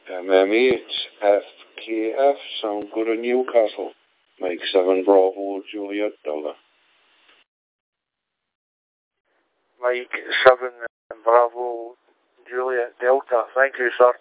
Mammy, it's FKF, sound good in Newcastle. Mike 7 Bravo Juliet Delta. Mike 7 Bravo Juliet Delta. Thank you, sir.